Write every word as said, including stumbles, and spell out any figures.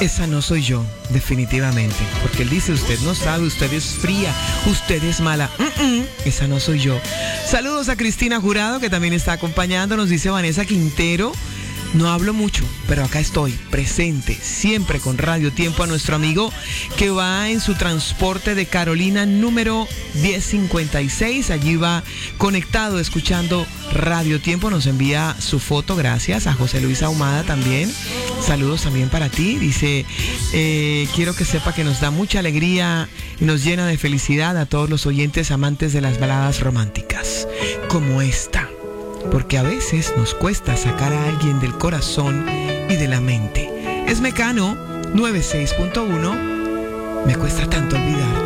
esa no soy yo, definitivamente. Porque él dice, usted no sabe, usted es fría, usted es mala. Mm-mm, esa no soy yo. Saludos a Cristina Jurado, que también está acompañando. Nos dice Vanessa Quintero. No hablo mucho, pero acá estoy, presente, siempre con Radio Tiempo, a nuestro amigo que va en su transporte de Carolina número diez cincuenta y seis. Allí va conectado, escuchando Radio Tiempo. Nos envía su foto, gracias. A José Luis Ahumada también. Saludos también para ti. Dice, eh, quiero que sepa que nos da mucha alegría y nos llena de felicidad a todos los oyentes amantes de las baladas románticas, como esta. Porque a veces nos cuesta sacar a alguien del corazón y de la mente. Es Mecano noventa y seis punto uno. Me cuesta tanto olvidar.